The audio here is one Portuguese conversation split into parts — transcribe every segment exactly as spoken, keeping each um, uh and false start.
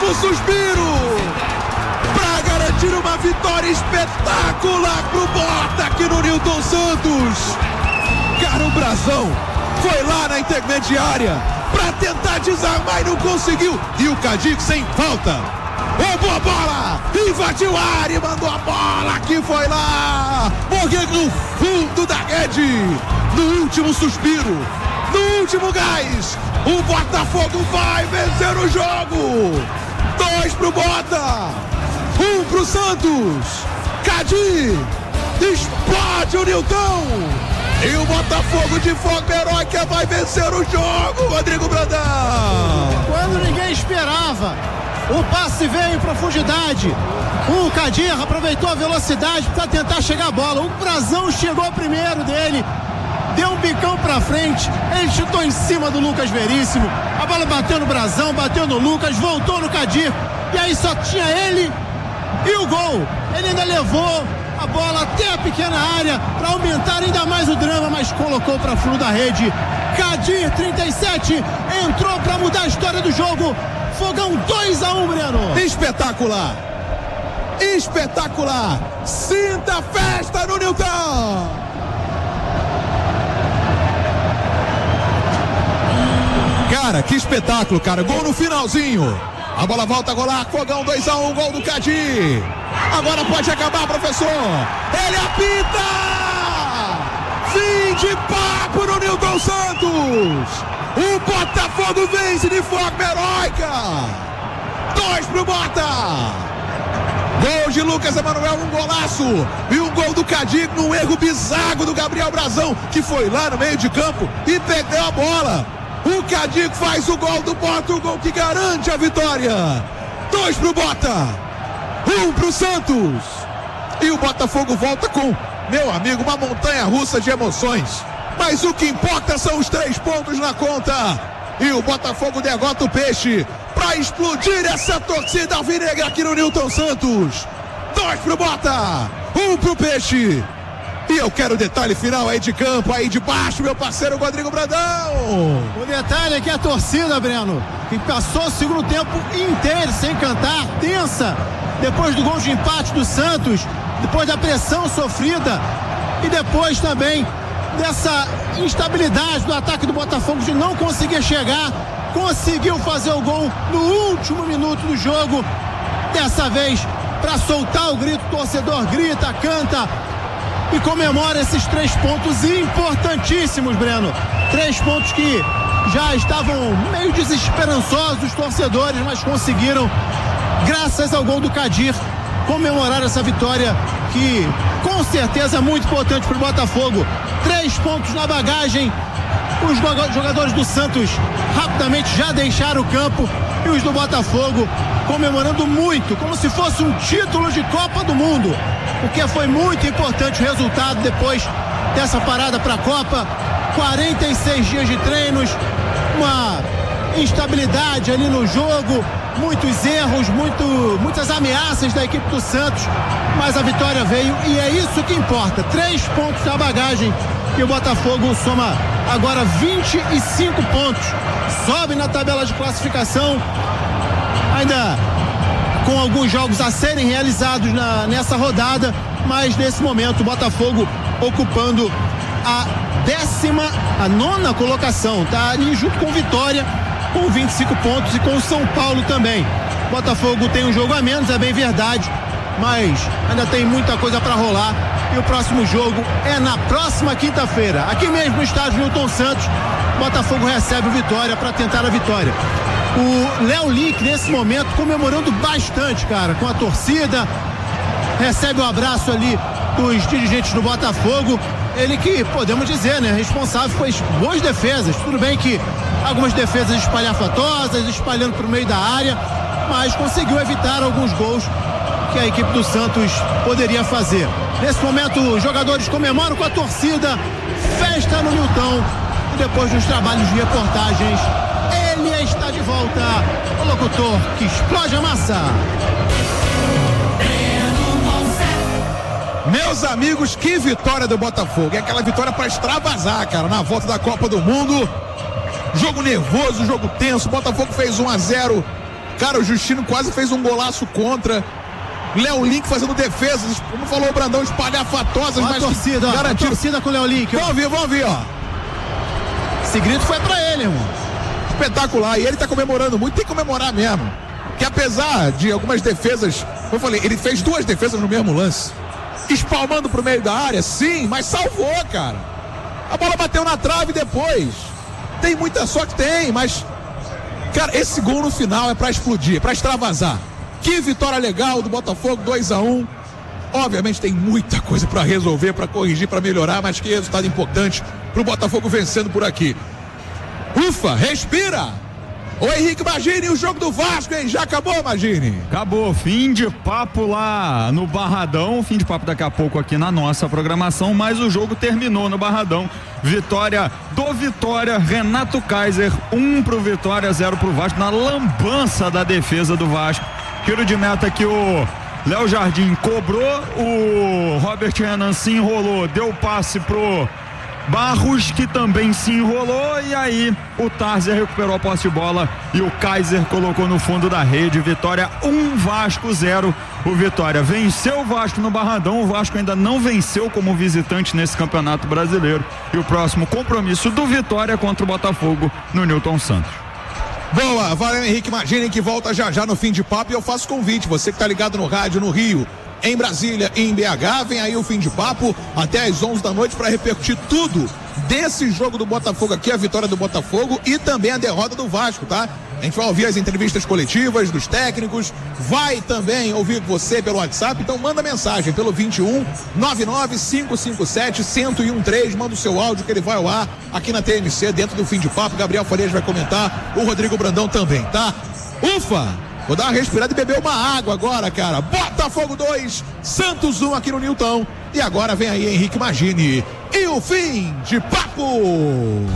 último suspiro para garantir uma vitória espetacular pro Bota aqui no Nilton Santos. Cara, o Brazão foi lá na intermediária para tentar desarmar e não conseguiu. E o Cadic sem falta roubou a bola, invadiu a área e mandou a bola que foi lá, morreu no fundo da rede, no último suspiro, no último gás. O Botafogo vai vencer o jogo. Dois pro Bota, um pro Santos. Cadi explode o Nilton. E o Botafogo de forma heróica vai vencer o jogo, Rodrigo Brandão. Quando ninguém esperava, o passe veio em profundidade. O Kadir aproveitou a velocidade para tentar chegar a bola. O Brazão chegou primeiro dele, deu um bicão pra frente, ele chutou em cima do Lucas Veríssimo. A bola bateu no Brazão, bateu no Lucas, voltou no Kadir. E aí só tinha ele e o gol. Ele ainda levou a bola até a pequena área para aumentar ainda mais o drama, mas colocou para fundo da rede. Kadir, trinta e sete, entrou para mudar a história do jogo. Fogão dois a um, Breno. Espetacular. Espetacular. Sinta a festa no Nilton. Cara, que espetáculo, cara. Gol no finalzinho. A bola volta a golar. Fogão dois a um, gol do Cadi. Agora pode acabar, professor. Ele apita. Fim de papo no Nilton Santos. O Botafogo vence de forma heróica. Dois pro Bota. Gol de Lucas Emanuel, um golaço. E um gol do Cadi num erro bizarro do Gabriel Brazão, que foi lá no meio de campo e perdeu a bola. O Cadi faz o gol do Bota, o gol que garante a vitória. Dois pro Bota, um pro Santos. E o Botafogo volta com, meu amigo, uma montanha russa de emoções. Mas o que importa são os três pontos na conta. E o Botafogo derrota o Peixe para explodir essa torcida alvinegra aqui no Nilton Santos. Dois pro Bota, um pro Peixe. E eu quero o detalhe final aí de campo, aí de baixo, meu parceiro Rodrigo Brandão. O detalhe é que a torcida, Breno, que passou o segundo tempo inteiro sem cantar, tensa, depois do gol de empate do Santos, depois da pressão sofrida e depois também dessa instabilidade do ataque do Botafogo de não conseguir chegar, conseguiu fazer o gol no último minuto do jogo. Dessa vez, para soltar o grito, o torcedor grita, canta e comemora esses três pontos importantíssimos, Breno. Três pontos que já estavam meio desesperançosos os torcedores, mas conseguiram, graças ao gol do Kadir, comemorar essa vitória que com certeza é muito importante para o Botafogo. Três pontos na bagagem. Os jogadores do Santos rapidamente já deixaram o campo e os do Botafogo comemorando muito, como se fosse um título de Copa do Mundo, porque foi muito importante o resultado depois dessa parada para a Copa. quarenta e seis dias de treinos, uma instabilidade ali no jogo, muitos erros, muito, muitas ameaças da equipe do Santos, mas a vitória veio e é isso que importa. Três pontos na bagagem e o Botafogo soma agora vinte e cinco pontos, sobe na tabela de classificação, ainda com alguns jogos a serem realizados na, nessa rodada, mas nesse momento o Botafogo ocupando a décima, a nona colocação, tá ali junto com o Vitória, com vinte e cinco pontos, e com o São Paulo também. O Botafogo tem um jogo a menos, é bem verdade, mas ainda tem muita coisa para rolar. E o próximo jogo é na próxima quinta-feira, aqui mesmo no estádio Nilton Santos. O Botafogo recebe o Vitória para tentar a vitória. O Léo Link, nesse momento, comemorando bastante, cara, com a torcida, recebe o abraço ali dos dirigentes do Botafogo. Ele que, podemos dizer, né, responsável pelas boas defesas. Tudo bem que algumas defesas espalhafatosas, espalhando para o meio da área, mas conseguiu evitar alguns gols que a equipe do Santos poderia fazer. Nesse momento, os jogadores comemoram com a torcida, festa no Nilton, e depois dos trabalhos de reportagens, ele está de volta, o locutor que explode a massa. Meus amigos, que vitória do Botafogo. É aquela vitória para extravasar, cara, na volta da Copa do Mundo. Jogo nervoso, jogo tenso. O Botafogo fez um a zero Cara, o Justino quase fez um golaço contra. Léo Link fazendo defesas, como falou o Brandão, espalhafatosas, mas torcida, garantido. A torcida com o Léo Link. Vamos ouvir, vamos ouvir, ó. Esse grito foi pra ele, irmão. Espetacular, e ele tá comemorando muito, tem que comemorar mesmo. Que apesar de algumas defesas, como eu falei, ele fez duas defesas no mesmo lance. Espalmando pro meio da área, sim, mas salvou, cara. A bola bateu na trave depois. Tem muita sorte, tem, mas... Cara, esse gol no final é pra explodir, é pra extravasar. Que vitória legal do Botafogo, dois a um. Obviamente tem muita coisa pra resolver, pra corrigir, pra melhorar, mas que resultado importante pro Botafogo vencendo por aqui. Ufa, respira! Ô Henrique Magini, o jogo do Vasco, hein? Já acabou, Magini? Acabou, fim de papo lá no Barradão, fim de papo daqui a pouco aqui na nossa programação, mas o jogo terminou no Barradão. Vitória do Vitória, Renato Kaiser, um pro Vitória, zero pro Vasco, na lambança da defesa do Vasco. Tiro de meta que o Léo Jardim cobrou, o Robert Renan se enrolou, deu passe pro Barros, que também se enrolou, e aí o Tarzer recuperou a posse de bola e o Kaiser colocou no fundo da rede. Vitória um, Vasco zero. O Vitória venceu o Vasco no Barradão. O Vasco ainda não venceu como visitante nesse Campeonato Brasileiro, e o próximo compromisso do Vitória contra o Botafogo no Newton Santos. Boa, valeu Henrique Magini, que volta já já no fim de papo, e eu faço convite, você que tá ligado no rádio no Rio, em Brasília e em B H, vem aí o fim de papo até às onze da noite para repercutir tudo desse jogo do Botafogo aqui, a vitória do Botafogo e também a derrota do Vasco, tá? A gente vai ouvir as entrevistas coletivas dos técnicos, vai também ouvir você pelo WhatsApp, então manda mensagem pelo vinte e um, nove nove cinco cinco sete, um zero um três, manda o seu áudio que ele vai ao ar aqui na T M C, dentro do fim de papo. Gabriel Farias vai comentar, o Rodrigo Brandão também, tá? Ufa! Vou dar uma respirada e beber uma água agora, cara. Botafogo dois, Santos um aqui no Newton. E agora vem aí Henrique Magini e o fim de papo.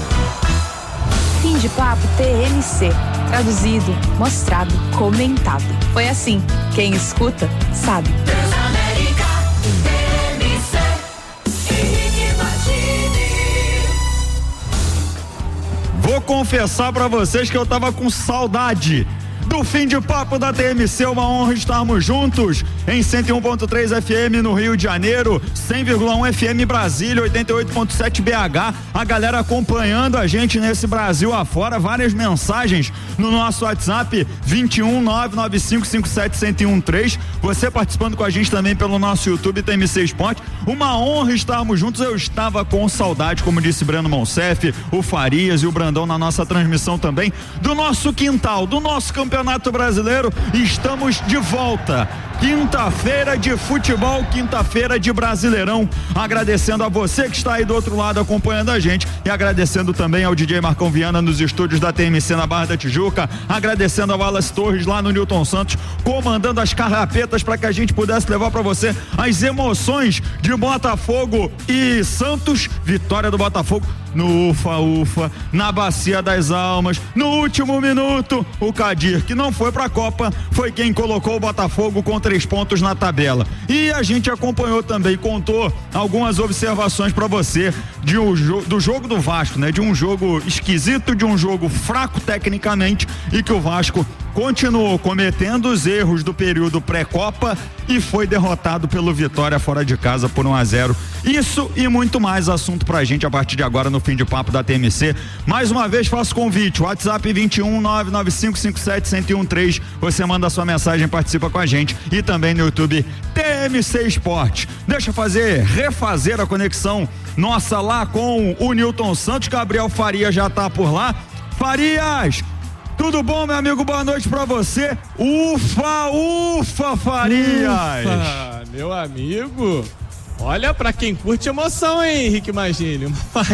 Fim de papo T M C. Traduzido, mostrado, comentado. Foi assim. Quem escuta, sabe. Transamérica, T M C, Henrique Magini. Vou confessar pra vocês que eu tava com saudade do fim de papo da T M C. Uma honra estarmos juntos em cento e um ponto três F M no Rio de Janeiro, cem vírgula um F M Brasília, oitenta e oito ponto sete B H. A galera acompanhando a gente nesse Brasil afora, várias mensagens no nosso WhatsApp vinte e um, nove nove cinco cinco sete, um zero um três. Você participando com a gente também pelo nosso YouTube T M C Esporte. Uma honra estarmos juntos. Eu estava com saudade, como disse Breno Monsef, o Farias e o Brandão na nossa transmissão também, do nosso quintal, do nosso campeonato Campeonato Brasileiro. Estamos de volta. Quinta-feira de futebol, quinta-feira de Brasileirão. Agradecendo a você que está aí do outro lado acompanhando a gente, e agradecendo também ao D J Marcão Viana nos estúdios da T M C na Barra da Tijuca, agradecendo ao Wallace Torres lá no Newton Santos, comandando as carrapetas para que a gente pudesse levar para você as emoções de Botafogo e Santos. Vitória do Botafogo no ufa-ufa, na Bacia das Almas, no último minuto. O Kadir, que não foi pra Copa, foi quem colocou o Botafogo com três pontos na tabela. E a gente acompanhou também, contou algumas observações pra você de um jo- do jogo do Vasco, né? De um jogo esquisito, de um jogo fraco tecnicamente, e que o Vasco continuou cometendo os erros do período pré-Copa e foi derrotado pelo Vitória fora de casa por um a zero. Isso e muito mais assunto pra gente a partir de agora no fim de papo da T M C. Mais uma vez faço convite, WhatsApp vinte e um, nove nove cinco cinco sete, um zero um três. Você manda a sua mensagem, participa com a gente, e também no YouTube T M C Esporte. Deixa eu fazer, refazer a conexão nossa lá com o Newton Santos. Gabriel Farias já tá por lá. Farias, tudo bom, meu amigo? Boa noite pra você. Ufa, ufa, Farias. Ufa, meu amigo. Olha, pra quem curte emoção, hein, Henrique Magini?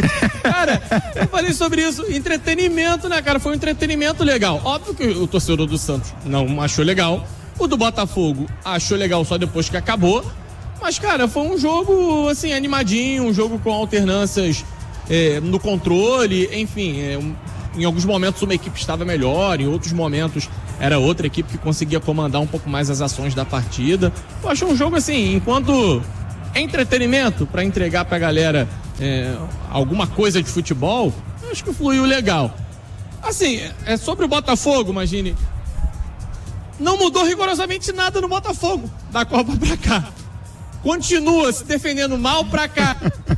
Cara, eu falei sobre isso, entretenimento, né, cara? Foi um entretenimento legal. Óbvio que o torcedor do Santos não achou legal. O do Botafogo achou legal só depois que acabou. Mas, cara, foi um jogo, assim, animadinho, um jogo com alternâncias é, no controle, enfim, é, um, em alguns momentos uma equipe estava melhor, em outros momentos era outra equipe que conseguia comandar um pouco mais as ações da partida. Eu achei um jogo, assim, enquanto entretenimento para entregar pra galera é, alguma coisa de futebol, eu acho que fluiu legal. Assim, é sobre o Botafogo, imagine. não mudou rigorosamente nada no Botafogo da Copa pra cá. Continua se defendendo mal pra cá.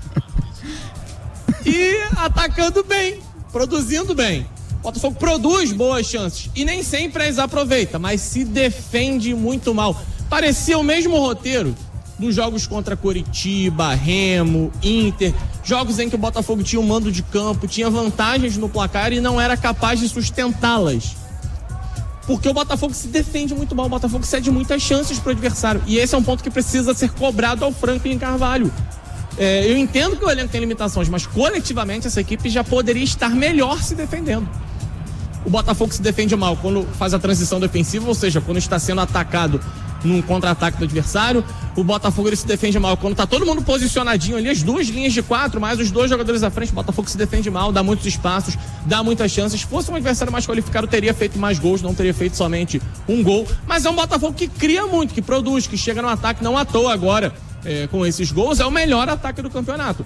E atacando bem, produzindo bem. O Botafogo produz boas chances e nem sempre as aproveita, mas se defende muito mal. Parecia o mesmo roteiro dos jogos contra Coritiba, Remo, Inter, jogos em que o Botafogo tinha um mando de campo, tinha vantagens no placar e não era capaz de sustentá-las. Porque o Botafogo se defende muito mal, o Botafogo cede muitas chances para o adversário. E esse é um ponto que precisa ser cobrado ao Franklin Carvalho. É, eu entendo que o elenco tem limitações, mas coletivamente essa equipe já poderia estar melhor se defendendo. O Botafogo se defende mal quando faz a transição defensiva, ou seja, quando está sendo atacado num contra-ataque do adversário. O Botafogo ele se defende mal quando tá todo mundo posicionadinho ali, as duas linhas de quatro, mais os dois jogadores à frente. O Botafogo se defende mal, dá muitos espaços, dá muitas chances. Se fosse um adversário mais qualificado, teria feito mais gols, não teria feito somente um gol. Mas é um Botafogo que cria muito, que produz, que chega no ataque, não à toa agora, é, com esses gols, é o melhor ataque do campeonato.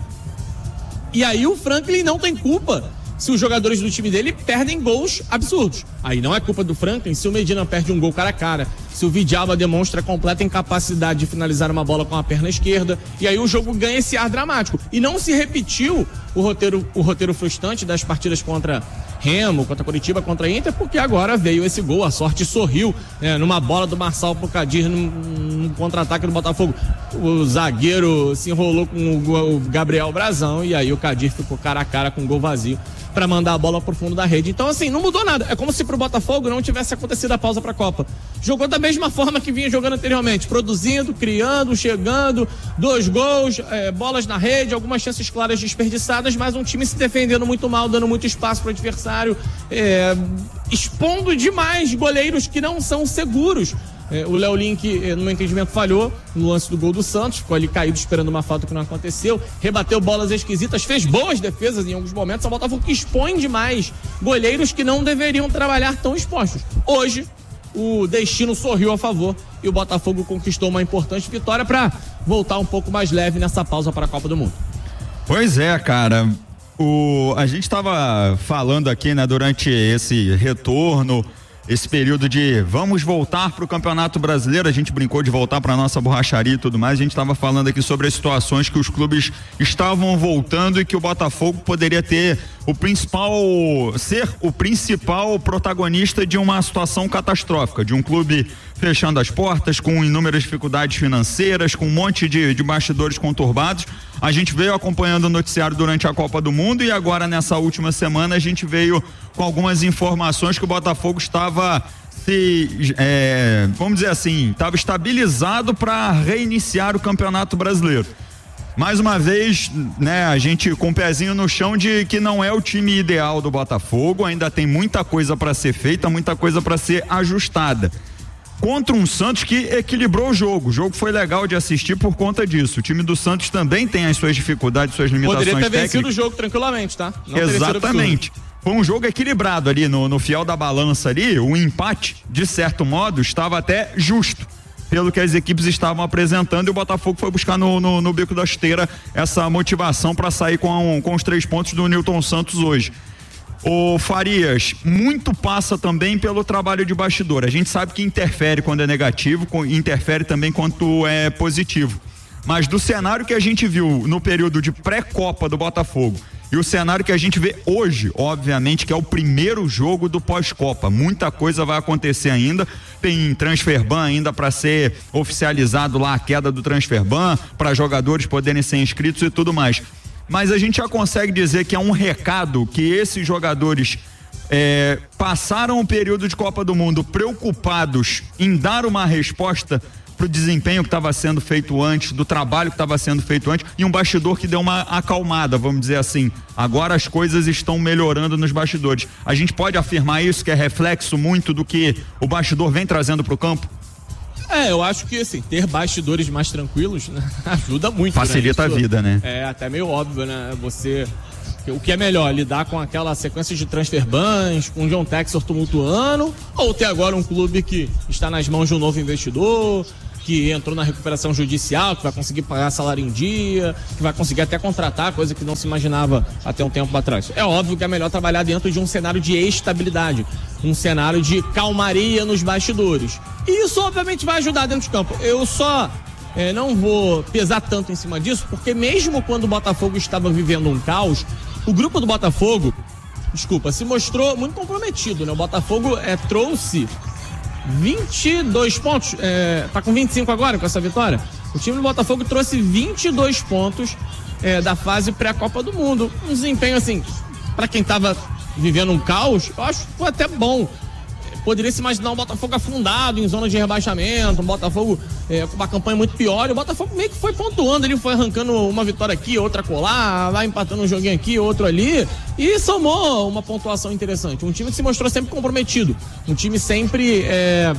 E aí o Franklin não tem culpa se os jogadores do time dele perdem gols absurdos. Aí não é culpa do Franklin se o Medina perde um gol cara a cara, se o Vidalba demonstra completa incapacidade de finalizar uma bola com a perna esquerda, e aí o jogo ganha esse ar dramático. E não se repetiu o roteiro, o roteiro frustrante das partidas contra Remo, contra Coritiba, contra Inter, porque agora veio esse gol, a sorte sorriu, né, numa bola do Marçal pro Kadir, num, num contra-ataque do Botafogo. O zagueiro se enrolou com o, o Gabriel Brazão, e aí o Kadir ficou cara a cara com um gol vazio para mandar a bola pro fundo da rede. Então, assim, não mudou nada. É como se pro Botafogo não tivesse acontecido a pausa pra Copa. Jogou da mesma forma que vinha jogando anteriormente, produzindo, criando, chegando, dois gols, é, bolas na rede, algumas chances claras desperdiçadas, mas um time se defendendo muito mal, dando muito espaço pro adversário, é, expondo demais goleiros que não são seguros. É, o Léo Link, é, no meu entendimento, falhou no lance do gol do Santos, ficou ali caído esperando uma falta que não aconteceu, rebateu bolas esquisitas, fez boas defesas em alguns momentos. O Botafogo que expõe demais goleiros que não deveriam trabalhar tão expostos. Hoje, o destino sorriu a favor e o Botafogo conquistou uma importante vitória para voltar um pouco mais leve nessa pausa para a Copa do Mundo. Pois é, cara. O, a gente estava falando aqui, né, durante esse retorno, esse período de vamos voltar para o Campeonato Brasileiro, a gente brincou de voltar para a nossa borracharia e tudo mais, a gente estava falando aqui sobre as situações que os clubes estavam voltando e que o Botafogo poderia ter o principal, ser o principal protagonista de uma situação catastrófica, de um clube fechando as portas, com inúmeras dificuldades financeiras, com um monte de, de bastidores conturbados. A gente veio acompanhando o noticiário durante a Copa do Mundo e agora nessa última semana a gente veio com algumas informações que o Botafogo estava se, é, vamos dizer assim, estava estabilizado para reiniciar o Campeonato Brasileiro. Mais uma vez, né, a gente com o pezinho no chão de que não é o time ideal do Botafogo, ainda tem muita coisa para ser feita, muita coisa para ser ajustada. Contra um Santos que equilibrou o jogo. O jogo foi legal de assistir por conta disso. O time do Santos também tem as suas dificuldades, suas limitações técnicas. Poderia ter vencido o jogo tranquilamente, tá? Não Exatamente. Foi um jogo equilibrado ali, no, no fiel da balança ali, o empate, de certo modo, estava até justo, pelo que as equipes estavam apresentando, e o Botafogo foi buscar no, no, no bico da esteira essa motivação para sair com, com os três pontos do Nilton Santos hoje. O Farias, muito passa também pelo trabalho de bastidor. A gente sabe que interfere quando é negativo, interfere também quando é positivo. Mas do cenário que a gente viu no período de pré-copa do Botafogo e o cenário que a gente vê hoje, obviamente que é o primeiro jogo do pós-copa, muita coisa vai acontecer ainda, tem transfer ban ainda para ser oficializado lá, a queda do transfer ban, para jogadores poderem ser inscritos e tudo mais. Mas a gente já consegue dizer que é um recado que esses jogadores é, passaram o período de Copa do Mundo preocupados em dar uma resposta pro desempenho que estava sendo feito antes, do trabalho que estava sendo feito antes, e um bastidor que deu uma acalmada, vamos dizer assim. Agora as coisas estão melhorando nos bastidores. A gente pode afirmar isso, que é reflexo muito do que o bastidor vem trazendo pro campo? É, eu acho que assim, ter bastidores mais tranquilos, né, ajuda muito. Facilita, né? Isso, a vida, né? É até meio óbvio, né? Você, o que é melhor, lidar com aquela sequência de transfer bans, com o John Textor tumultuando, ou ter agora um clube que está nas mãos de um novo investidor, que entrou na recuperação judicial, que vai conseguir pagar salário em dia, que vai conseguir até contratar, coisa que não se imaginava até um tempo atrás. É óbvio que é melhor trabalhar dentro de um cenário de estabilidade, um cenário de calmaria nos bastidores. E isso, obviamente, vai ajudar dentro de campo. Eu só é, não vou pesar tanto em cima disso, porque mesmo quando o Botafogo estava vivendo um caos, o grupo do Botafogo, desculpa, se mostrou muito comprometido, né? O Botafogo é, trouxe vinte e dois pontos, é, tá com vinte e cinco agora com essa vitória. O time do Botafogo trouxe vinte e dois pontos é, da fase pré-Copa do Mundo. Um desempenho, assim, pra quem tava vivendo um caos, eu acho que foi até bom. Poderia se imaginar um Botafogo afundado em zona de rebaixamento, um Botafogo é, com uma campanha muito pior. E o Botafogo meio que foi pontuando, ele foi arrancando uma vitória aqui, outra colar, vai empatando um joguinho aqui, outro ali, e somou uma pontuação interessante. Um time que se mostrou sempre comprometido, um time sempre, é,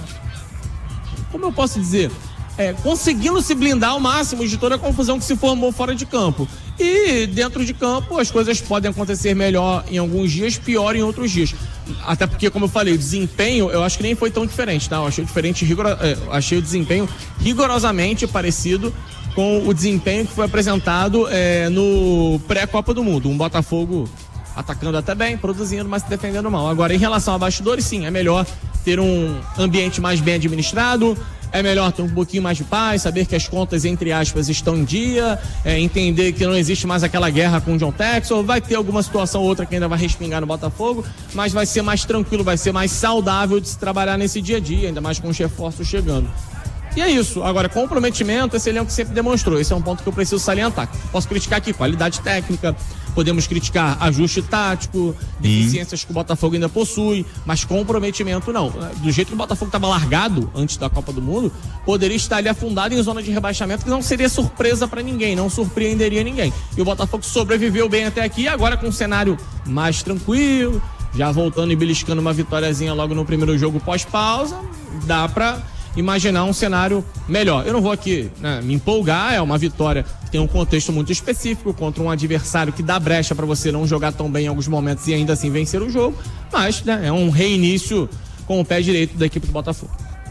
como eu posso dizer, é, conseguindo se blindar ao máximo de toda a confusão que se formou fora de campo. E dentro de campo as coisas podem acontecer melhor em alguns dias, pior em outros dias. Até porque, como eu falei, o desempenho eu acho que nem foi tão diferente, tá? Eu achei diferente, rigor... achei o desempenho rigorosamente parecido com o desempenho que foi apresentado é, no pré-Copa do Mundo. Um Botafogo atacando até bem, produzindo, mas se defendendo mal. Agora, em relação a bastidores, sim, é melhor ter um ambiente mais bem administrado, é melhor ter um pouquinho mais de paz, saber que as contas, entre aspas, estão em dia, é, entender que não existe mais aquela guerra com o John Texel, vai ter alguma situação ou outra que ainda vai respingar no Botafogo, mas vai ser mais tranquilo, vai ser mais saudável de se trabalhar nesse dia a dia, ainda mais com os reforços chegando. E é isso. Agora, comprometimento, esse elenco sempre demonstrou. Esse é um ponto que eu preciso salientar. Posso criticar aqui qualidade técnica, podemos criticar ajuste tático, deficiências que o Botafogo ainda possui, mas comprometimento não. Do jeito que o Botafogo estava largado antes da Copa do Mundo, poderia estar ali afundado em zona de rebaixamento, que não seria surpresa para ninguém, não surpreenderia ninguém. E o Botafogo sobreviveu bem até aqui, agora com um cenário mais tranquilo, já voltando e beliscando uma vitóriazinha logo no primeiro jogo pós-pausa, dá para imaginar um cenário melhor. Eu não vou aqui, né, me empolgar, é uma vitória que tem um contexto muito específico contra um adversário que dá brecha para você não jogar tão bem em alguns momentos e ainda assim vencer o jogo, mas, né, é um reinício com o pé direito da equipe do Botafogo.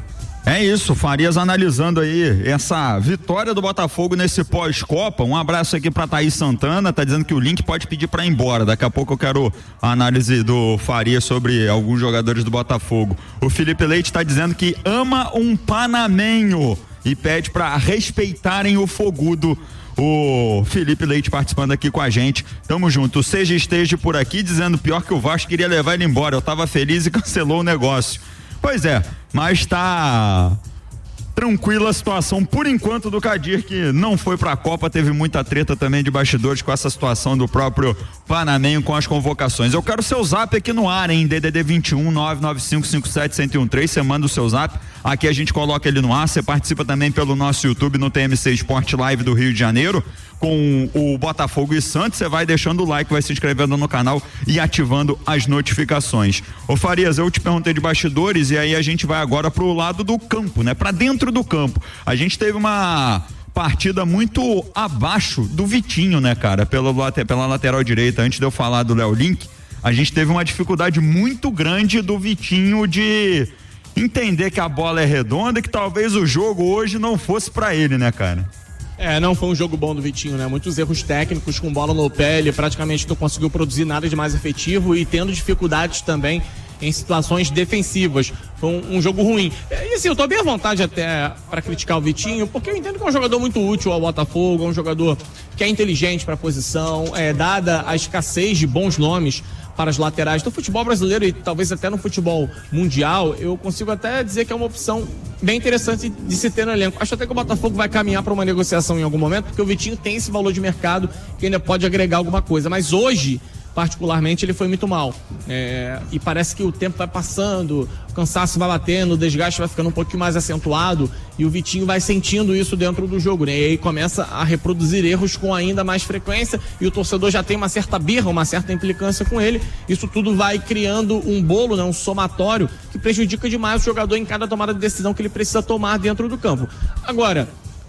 É isso, Farias analisando aí essa vitória do Botafogo nesse pós-Copa. Um abraço aqui pra Thaís Santana, tá dizendo que o link pode pedir pra ir embora. Daqui a pouco eu quero a análise do Farias sobre alguns jogadores do Botafogo. O Felipe Leite tá dizendo que ama um panamenho e pede pra respeitarem o fogudo. O Felipe Leite participando aqui com a gente. Tamo junto. O Seja Esteja por aqui dizendo pior que o Vasco queria levar ele embora. Eu tava feliz e cancelou o negócio. Pois é, mas tá tranquila a situação por enquanto do Kadir, que não foi pra Copa, teve muita treta também de bastidores com essa situação do próprio Panamenho com as convocações. Eu quero seu zap aqui no ar, hein? D D D vinte e um, nove nove cinco cinco sete, um um três, você manda o seu zap, aqui a gente coloca ele no ar, você participa também pelo nosso YouTube no T M C Sport Live do Rio de Janeiro, com o Botafogo e Santos, você vai deixando o like, vai se inscrevendo no canal e ativando as notificações. Ô Farias, eu te perguntei de bastidores e aí a gente vai agora pro lado do campo, né? Pra dentro do campo. A gente teve uma partida muito abaixo do Vitinho, né, cara? Pela, pela lateral direita, antes de eu falar do Léo Link, a gente teve uma dificuldade muito grande do Vitinho de entender que a bola é redonda e que talvez o jogo hoje não fosse pra ele, né, cara? É, não foi um jogo bom do Vitinho, né? Muitos erros técnicos com bola no pé, ele praticamente não conseguiu produzir nada de mais efetivo e tendo dificuldades também em situações defensivas. Foi um, um jogo ruim. E assim, eu tô bem à vontade até para criticar o Vitinho, porque eu entendo que é um jogador muito útil ao Botafogo, é um jogador que é inteligente para a posição, é, dada a escassez de bons nomes para as laterais do futebol brasileiro e talvez até no futebol mundial, eu consigo até dizer que é uma opção bem interessante de se ter no elenco. Acho até que o Botafogo vai caminhar para uma negociação em algum momento, porque o Vitinho tem esse valor de mercado que ainda pode agregar alguma coisa, mas hoje particularmente ele foi muito mal, é, e parece que o tempo vai passando, o cansaço vai batendo, o desgaste vai ficando um pouquinho mais acentuado e o Vitinho vai sentindo isso dentro do jogo, né? E aí começa a reproduzir erros com ainda mais frequência e o torcedor já tem uma certa birra, uma certa implicância com ele. Isso tudo vai criando um bolo, né? Um somatório que prejudica demais o jogador em cada tomada de decisão que ele precisa tomar dentro do campo. Agora,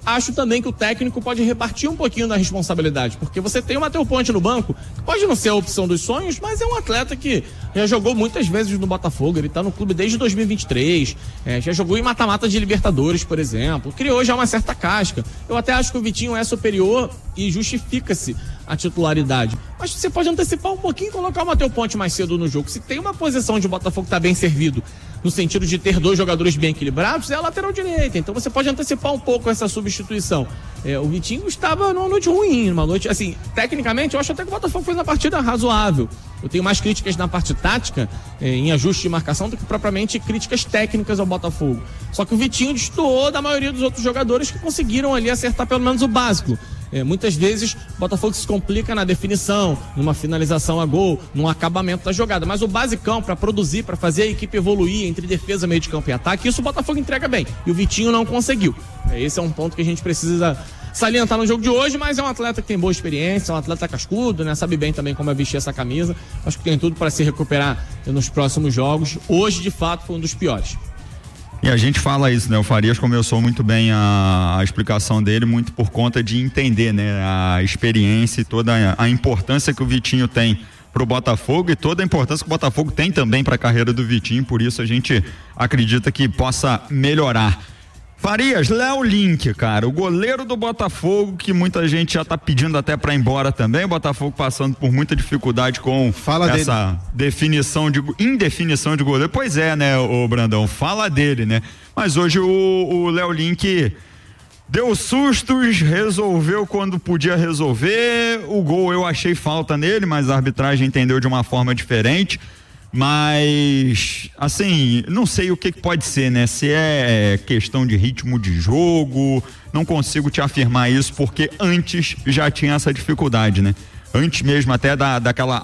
Acho também que o técnico pode repartir um pouquinho da responsabilidade, porque você tem o Matheus Ponte no banco, que pode não ser a opção dos sonhos, mas é um atleta que já jogou muitas vezes no Botafogo, ele tá no clube desde dois mil e vinte e três, é, já jogou em mata-mata de Libertadores, por exemplo, criou já uma certa casca. Eu até acho que o Vitinho é superior e justifica-se a titularidade. Mas você pode antecipar um pouquinho e colocar o Matheus Ponte mais cedo no jogo. Se tem uma posição de Botafogo que tá bem servido, no sentido de ter dois jogadores bem equilibrados, é a lateral direita. Então você pode antecipar um pouco essa substituição. É, o Vitinho estava numa noite ruim, numa noite, assim, tecnicamente, eu acho até que o Botafogo fez uma partida razoável. Eu tenho mais críticas na parte tática, é, em ajuste de marcação, do que propriamente críticas técnicas ao Botafogo. Só que o Vitinho destoou da maioria dos outros jogadores que conseguiram ali acertar pelo menos o básico. É, muitas vezes o Botafogo se complica na definição, numa finalização a gol, num acabamento da jogada, mas o basicão para produzir, para fazer a equipe evoluir entre defesa, meio de campo e ataque, isso o Botafogo entrega bem, e o Vitinho não conseguiu. É, esse é um ponto que a gente precisa salientar no jogo de hoje, mas é um atleta que tem boa experiência, é um atleta cascudo, né? Sabe bem também como é vestir essa camisa. Acho que tem tudo para se recuperar nos próximos jogos. Hoje, de fato, foi um dos piores. E a gente fala isso, né? O Farias começou muito bem a, a explicação dele, muito por conta de entender, né? A experiência e toda a, a importância que o Vitinho tem para o Botafogo e toda a importância que o Botafogo tem também para a carreira do Vitinho, por isso a gente acredita que possa melhorar. Farias, Léo Link, cara, o goleiro do Botafogo, que muita gente já tá pedindo até pra ir embora também, o Botafogo passando por muita dificuldade com Fala essa dele. definição de, indefinição de goleiro. Pois é, né, o Brandão, fala dele, né? Mas hoje o Léo Link deu sustos, resolveu quando podia resolver, o gol eu achei falta nele, mas a arbitragem entendeu de uma forma diferente. Mas, assim, não sei o que, que pode ser, né? Se é questão de ritmo de jogo, não consigo te afirmar isso, porque antes já tinha essa dificuldade, né? Antes mesmo até da, daquela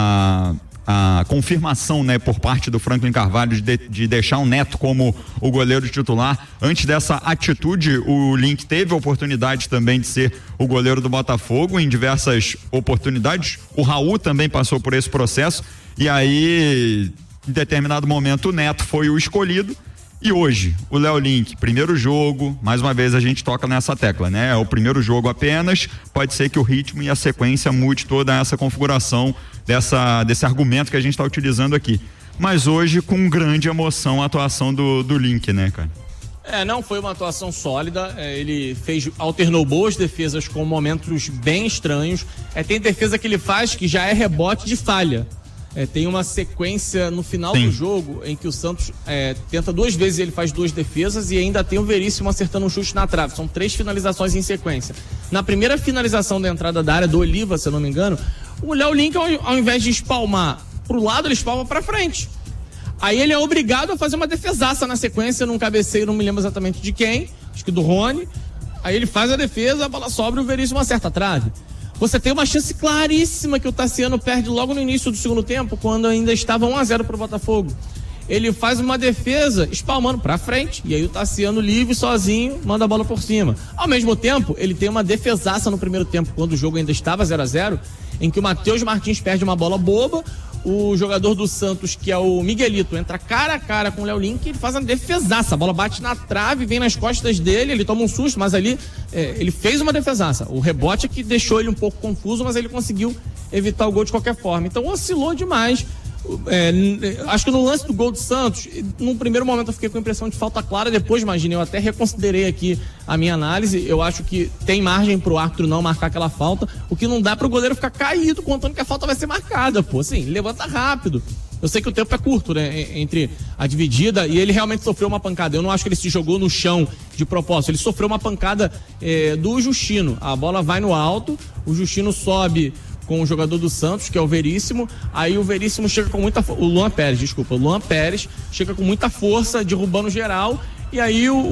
a, a confirmação, né, por parte do Franklin Carvalho de, de deixar o Neto como o goleiro titular. Antes dessa atitude, o Link teve a oportunidade também de ser o goleiro do Botafogo em diversas oportunidades. O Raul também passou por esse processo. E aí, em determinado momento, o Neto foi o escolhido. E hoje, o Léo Link, primeiro jogo, mais uma vez a gente toca nessa tecla, né? É o primeiro jogo apenas, pode ser que o ritmo e a sequência mude toda essa configuração dessa, desse argumento que a gente está utilizando aqui. Mas hoje, com grande emoção, a atuação do, do Link, né, cara? É, não foi uma atuação sólida, é, ele fez, alternou boas defesas com momentos bem estranhos. É, tem defesa que ele faz que já é rebote de falha. É, tem uma sequência no final Sim. do jogo em que o Santos é, tenta duas vezes, ele faz duas defesas e ainda tem o Veríssimo acertando um chute na trave. São três finalizações em sequência. Na primeira finalização da entrada da área do Oliva, se eu não me engano, o Léo Link, ao, ao invés de espalmar pro lado, ele espalma pra frente. Aí ele é obrigado a fazer uma defesaça na sequência, num cabeceio, não me lembro exatamente de quem, acho que do Rony. Aí ele faz a defesa, a bola sobra e o Veríssimo acerta a trave. Você tem uma chance claríssima que o Tassiano perde logo no início do segundo tempo, quando ainda estava um a zero pro Botafogo. Ele faz uma defesa espalmando pra frente, e aí o Tassiano livre, sozinho, manda a bola por cima. Ao mesmo tempo, ele tem uma defesaça no primeiro tempo, quando o jogo ainda estava zero a zero, em que o Matheus Martins perde uma bola boba, o jogador do Santos, que é o Miguelito, entra cara a cara com o Léo Link e ele faz uma defesaça. A bola bate na trave, vem nas costas dele, ele toma um susto, mas ali é, ele fez uma defesaça. O rebote é que deixou ele um pouco confuso, mas ele conseguiu evitar o gol de qualquer forma. Então oscilou demais. É, acho que no lance do gol do Santos, num primeiro momento eu fiquei com a impressão de falta clara, depois, imagine, eu até reconsiderei aqui a minha análise. Eu acho que tem margem pro árbitro não marcar aquela falta, o que não dá pro goleiro ficar caído contando que a falta vai ser marcada, pô, assim, levanta rápido. Eu sei que o tempo é curto, né, entre a dividida, e ele realmente sofreu uma pancada. Eu não acho que ele se jogou no chão de propósito, ele sofreu uma pancada é, do Justino. A bola vai no alto, o Justino sobe com o jogador do Santos, que é o Veríssimo, aí o Veríssimo chega com muita força, o Luan Pérez, desculpa, o Luan Pérez chega com muita força, derrubando geral, e aí o,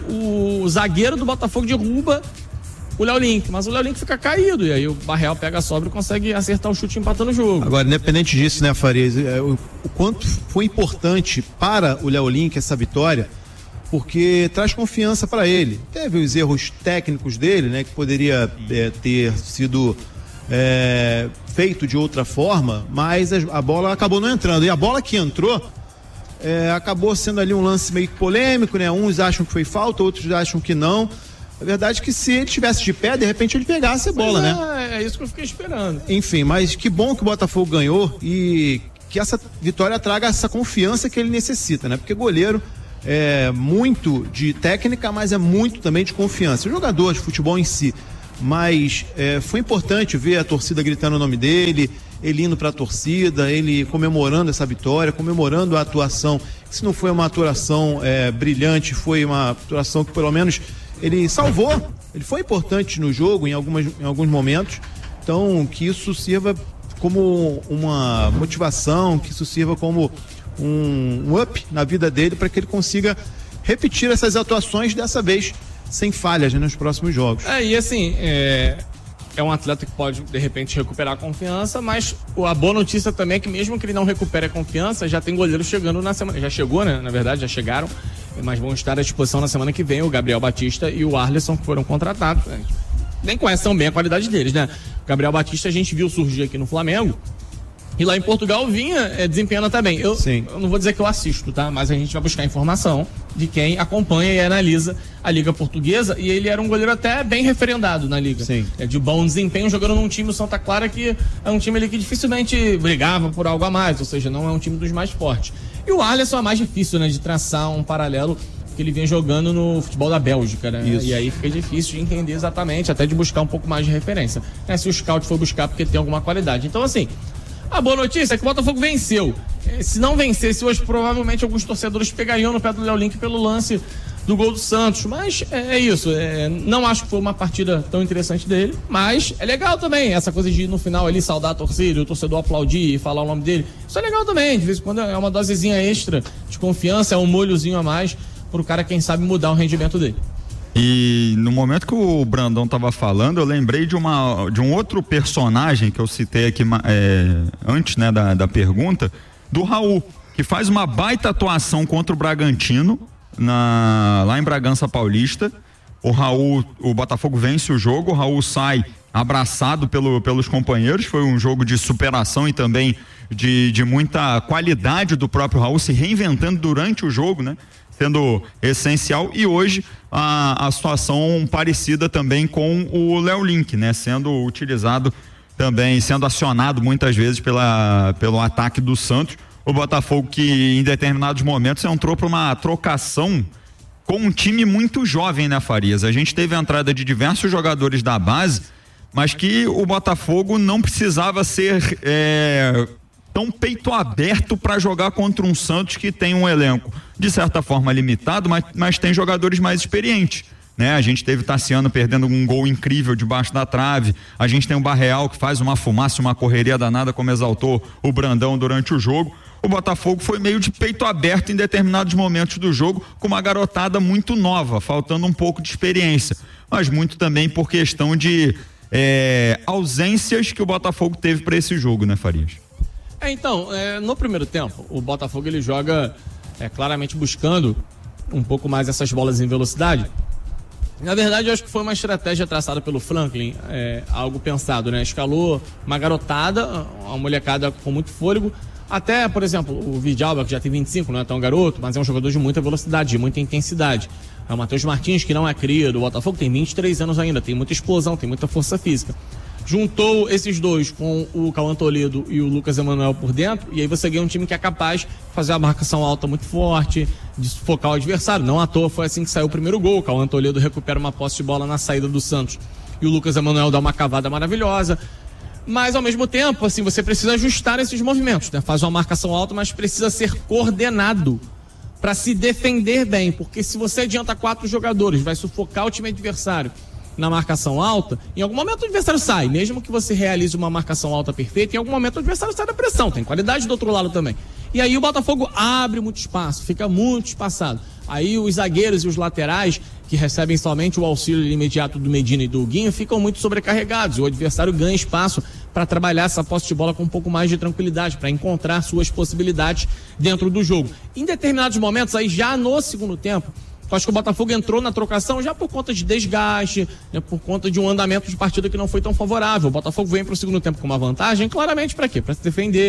o, o zagueiro do Botafogo derruba o Léo Link, mas o Léo Link fica caído, e aí o Barreal pega a sobra e consegue acertar o chute empatando o jogo. Agora, independente disso, né, Farias, é, o, o quanto foi importante para o Léo Link essa vitória, porque traz confiança para ele. Teve os erros técnicos dele, né, que poderia é, ter sido É, feito de outra forma, mas a, a bola acabou não entrando, e a bola que entrou é, acabou sendo ali um lance meio polêmico, né? Uns acham que foi falta, outros acham que não, A verdade é que se ele estivesse de pé, de repente ele pegasse a bola, é, né? É isso que eu fiquei esperando. Enfim, mas que bom que o Botafogo ganhou e que essa vitória traga essa confiança que ele necessita, né? Porque goleiro é muito de técnica, mas é muito também de confiança. O jogador de futebol em si. Mas é, foi importante ver a torcida gritando o nome dele, ele indo para a torcida, ele comemorando essa vitória, comemorando a atuação. Se não foi uma atuação é, brilhante, foi uma atuação que pelo menos ele salvou, ele foi importante no jogo em, algumas, em alguns momentos. Então, que isso sirva como uma motivação, que isso sirva como um, um up na vida dele para que ele consiga repetir essas atuações dessa vez sem falhas, né, nos próximos jogos. É, e assim, é, é um atleta que pode, de repente, recuperar a confiança, mas a boa notícia também é que mesmo que ele não recupere a confiança, já tem goleiro chegando na semana, já chegou, né, na verdade, já chegaram, mas vão estar à disposição na semana que vem, o Gabriel Batista e o Arlisson, que foram contratados. Né? Nem conhecem tão bem a qualidade deles, né? O Gabriel Batista a gente viu surgir aqui no Flamengo, e lá em Portugal vinha é, desempenhando também. Eu, eu não vou dizer que eu assisto, tá? Mas a gente vai buscar informação de quem acompanha e analisa a Liga Portuguesa. E ele era um goleiro até bem referendado na Liga. Sim. É, de bom desempenho, jogando num time, o Santa Clara, que é um time ali que dificilmente brigava por algo a mais. Ou seja, não é um time dos mais fortes. E o Arlisson é mais difícil, né? De traçar um paralelo que ele vinha jogando no futebol da Bélgica, né? Isso. E aí fica difícil de entender exatamente, até de buscar um pouco mais de referência. É, se o scout for buscar porque tem alguma qualidade. Então, assim... A boa notícia é que o Botafogo venceu. Se não vencesse hoje, provavelmente alguns torcedores pegariam no pé do Léo Link pelo lance do gol do Santos. Mas é, é isso. É, não acho que foi uma partida tão interessante dele. Mas é legal também essa coisa de ir no final ali saudar a torcida, o torcedor aplaudir e falar o nome dele. Isso é legal também. De vez em quando é uma dosezinha extra de confiança, é um molhozinho a mais pro cara, quem sabe, mudar o rendimento dele. E no momento que o Brandão tava falando, eu lembrei de, uma, de um outro personagem que eu citei aqui é, antes, né, da, da pergunta, do Raul, que faz uma baita atuação contra o Bragantino, na, lá em Bragança Paulista. O Raul, o Botafogo vence o jogo, o Raul sai abraçado pelo, pelos companheiros, foi um jogo de superação e também de, de muita qualidade do próprio Raul, se reinventando durante o jogo, né? Sendo essencial, e hoje a, a situação parecida também com o Léo Link, né? Sendo utilizado também, sendo acionado muitas vezes pela, pelo ataque do Santos. O Botafogo que em determinados momentos entrou para uma trocação com um time muito jovem, né, Farias? A gente teve a entrada de diversos jogadores da base, mas que o Botafogo não precisava ser é, tão peito aberto para jogar contra um Santos que tem um elenco de certa forma limitado, mas, mas tem jogadores mais experientes, né? A gente teve Tassiano perdendo um gol incrível debaixo da trave, a gente tem o Barreal que faz uma fumaça, uma correria danada, como exaltou o Brandão durante o jogo. O Botafogo foi meio de peito aberto em determinados momentos do jogo, com uma garotada muito nova, faltando um pouco de experiência, mas muito também por questão de é, ausências que o Botafogo teve para esse jogo, né, Farias? É, então, é, no primeiro tempo, o Botafogo ele joga é, claramente buscando um pouco mais essas bolas em velocidade. Na verdade, eu acho que foi uma estratégia traçada pelo Franklin, é, algo pensado, né? Escalou uma garotada, uma molecada com muito fôlego. Até, por exemplo, o Vidalba, que já tem vinte e cinco, não é tão garoto, mas é um jogador de muita velocidade, de muita intensidade. É o Matheus Martins, que não é cria do Botafogo, tem vinte e três anos ainda, tem muita explosão, tem muita força física. Juntou esses dois com o Cauã Toledo e o Lucas Emanuel por dentro, e aí você ganha um time que é capaz de fazer a marcação alta muito forte, de sufocar o adversário. Não à toa foi assim que saiu o primeiro gol. O Cauã Toledo recupera uma posse de bola na saída do Santos e o Lucas Emanuel dá uma cavada maravilhosa. Mas ao mesmo tempo, assim, você precisa ajustar esses movimentos, né? Faz uma marcação alta, mas precisa ser coordenado para se defender bem, porque se você adianta quatro jogadores, vai sufocar o time adversário na marcação alta, em algum momento o adversário sai, mesmo que você realize uma marcação alta perfeita, em algum momento o adversário sai da pressão, tem qualidade do outro lado também. E aí o Botafogo abre muito espaço, fica muito espaçado. Aí os zagueiros e os laterais, que recebem somente o auxílio imediato do Medina e do Guinho, ficam muito sobrecarregados. O adversário ganha espaço para trabalhar essa posse de bola com um pouco mais de tranquilidade, para encontrar suas possibilidades dentro do jogo. Em determinados momentos, aí já no segundo tempo, eu acho que o Botafogo entrou na trocação já por conta de desgaste, né, por conta de um andamento de partida que não foi tão favorável. O Botafogo vem para o segundo tempo com uma vantagem, claramente para quê? Para se defender,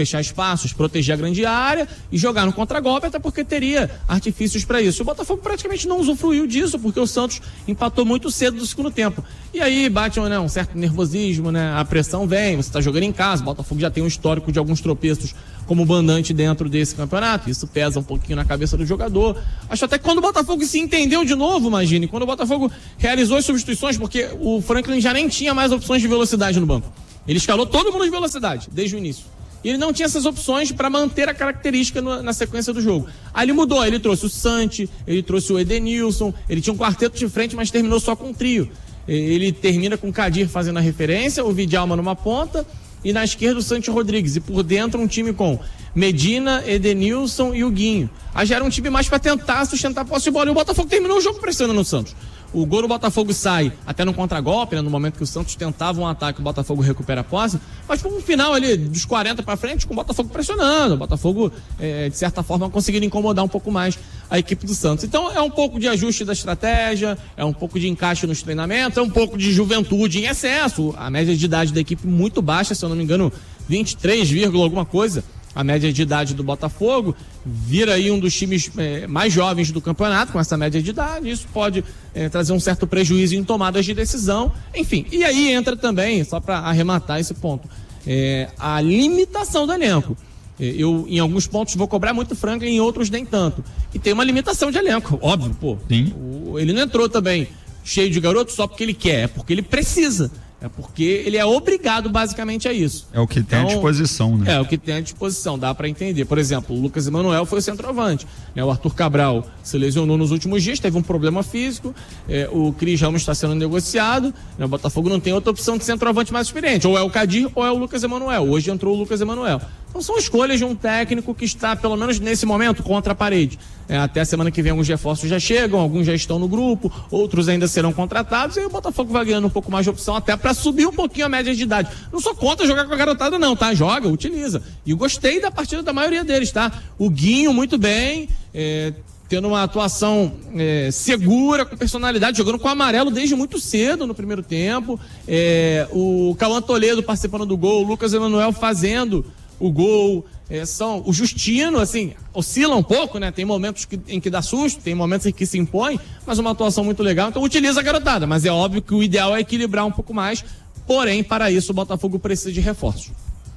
fechar espaços, proteger a grande área e jogar no contragolpe, até porque teria artifícios para isso. O Botafogo praticamente não usufruiu disso, porque o Santos empatou muito cedo do segundo tempo. E aí bate, né, um certo nervosismo, né? A pressão vem, você está jogando em casa, o Botafogo já tem um histórico de alguns tropeços como mandante dentro desse campeonato, isso pesa um pouquinho na cabeça do jogador. Acho até que quando o Botafogo se entendeu de novo, imagine, quando o Botafogo realizou as substituições, porque o Franklin já nem tinha mais opções de velocidade no banco. Ele escalou todo mundo de velocidade, desde o início. E ele não tinha essas opções para manter a característica no, na sequência do jogo. Aí ele mudou, ele trouxe o Santi, ele trouxe o Edenilson, ele tinha um quarteto de frente, mas terminou só com um trio. Ele termina com o Kadir fazendo a referência, o Vidalma numa ponta, e na esquerda o Santi Rodrigues, e por dentro um time com Medina, Edenilson e o Guinho. Aí já era um time mais para tentar sustentar a posse de bola, e o Botafogo terminou o jogo pressionando o Santos. O gol do Botafogo sai até no contragolpe, né, no momento que o Santos tentava um ataque, o Botafogo recupera a posse, mas por um final ali, dos quarenta para frente, com o Botafogo pressionando, o Botafogo, é, de certa forma, conseguindo incomodar um pouco mais a equipe do Santos. Então é um pouco de ajuste da estratégia, é um pouco de encaixe nos treinamentos, é um pouco de juventude em excesso, a média de idade da equipe muito baixa, se eu não me engano, vinte e três, alguma coisa. A média de idade do Botafogo, vira aí um dos times é, mais jovens do campeonato com essa média de idade, isso pode é, trazer um certo prejuízo em tomadas de decisão, enfim, e aí entra também, só para arrematar esse ponto, é, a limitação do elenco. Eu, em alguns pontos, vou cobrar muito Franklin, em outros nem tanto, e tem uma limitação de elenco, óbvio, pô. Sim. O, ele não entrou também cheio de garoto só porque ele quer, é porque ele precisa. É porque ele é obrigado basicamente a isso. É o que tem então, à disposição, né? É o que tem à disposição, dá para entender. Por exemplo, o Lucas Emanuel foi o centroavante, né? O Arthur Cabral se lesionou nos últimos dias, teve um problema físico, é, o Cris Ramos está sendo negociado, né? O Botafogo não tem outra opção de centroavante mais experiente, ou é o Kadir ou é o Lucas Emanuel. Hoje entrou o Lucas Emanuel. Então são escolhas de um técnico que está, pelo menos nesse momento, contra a parede. É, até a semana que vem alguns reforços já chegam, alguns já estão no grupo, outros ainda serão contratados, e aí o Botafogo vai ganhando um pouco mais de opção até para subir um pouquinho a média de idade. Não sou contra jogar com a garotada não, tá? Joga, utiliza. E gostei da partida da maioria deles, tá? O Guinho muito bem, é, tendo uma atuação é, segura, com personalidade, jogando com amarelo desde muito cedo no primeiro tempo. É, o Cauã Toledo participando do gol, o Lucas Emanuel fazendo o gol, é, são, o Justino, assim, oscila um pouco, né? Tem momentos que, em que dá susto, tem momentos em que se impõe, mas uma atuação muito legal, então utiliza a garotada, mas é óbvio que o ideal é equilibrar um pouco mais, porém, para isso o Botafogo precisa de reforços.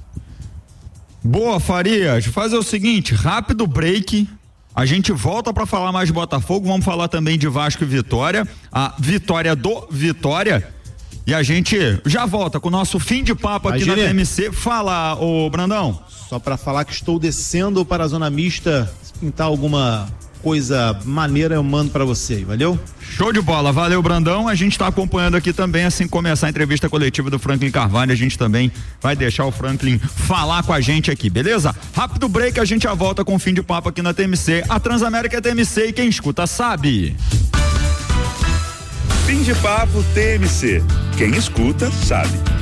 Boa, Farias, fazer o seguinte, rápido break, a gente volta para falar mais de Botafogo, vamos falar também de Vasco e Vitória, a vitória do Vitória. E a gente já volta com o nosso fim de papo aqui na T M C. Fala, ô Brandão. Só para falar que estou descendo para a zona mista, se pintar alguma coisa maneira eu mando para você aí, valeu? Show de bola, valeu Brandão, a gente está acompanhando aqui também, assim que começar a entrevista coletiva do Franklin Carvalho, a gente também vai deixar o Franklin falar com a gente aqui, beleza? Rápido break, a gente já volta com o fim de papo aqui na T M C, a Transamérica é T M C e quem escuta sabe. Fim de papo T M C. Quem escuta sabe.